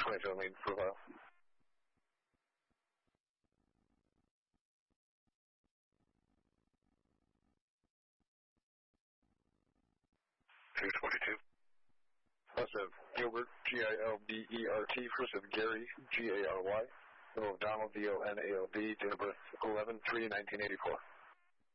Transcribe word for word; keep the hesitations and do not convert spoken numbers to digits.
twenty-seven lead profile. two twenty-two. First of Gilbert, G I L B E R T. First of Gary, G A R Y. Middle of Donald, D O N A L D. Date of birth eleven three nineteen eighty-four.